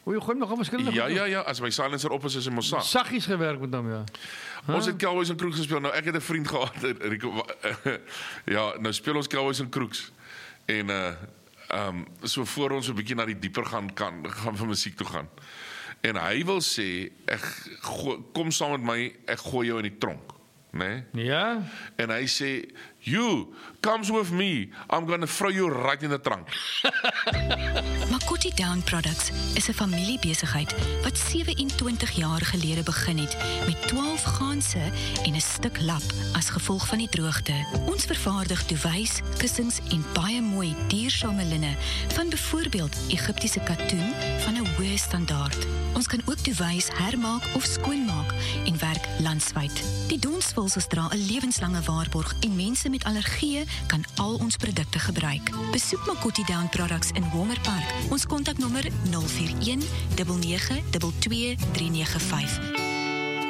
O, jy gooi nog op verskillende Ja, as my silencer op is hy mos sag. Saggies gewerk met hom, ja. Ons het Cowboys en Kroeks gespeel. Nou ek het 'n vriend gehad, Rico, ja, nou speel ons Cowboys en Kroeks. En so voor ons 'n bietjie na die dieper gaan vir musiek toe gaan. En hy wil sê, kom saam met my, ek gooi jou in die tronk, né? Ja? En hy sê, you, comes with me, I'm gonna throw you right in the trunk. Makoti Down Products is 'n familiebesigheid wat 27 jaar gelede begin het met 12 ganse en 'n stuk lap as gevolg van die droogte. Ons vervaardig duvets, kussings en baie mooi duursame linne van byvoorbeeld Egiptiese katoen van 'n hoë standaard. Ons kan ook duvets hermaak of skoonmaak en werk landwyd. Die donsvulsels dra 'n lewenslange waarborg en mense met allergieë kan al ons produkte gebruik. Besoek Makoti Down Products in Walmer Park. Ons kontaknommer 041 9922 395.